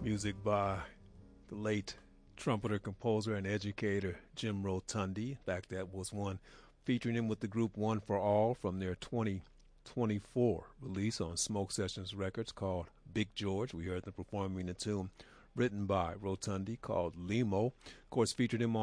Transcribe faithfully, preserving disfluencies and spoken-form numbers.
Music by the late trumpeter, composer, and educator Jim Rotundi. In fact, that was one featuring him with the group One for All from their twenty twenty-four release on Smoke Sessions Records called Big George. We heard them performing a tune written by Rotundi called Limo. Of course, featured him on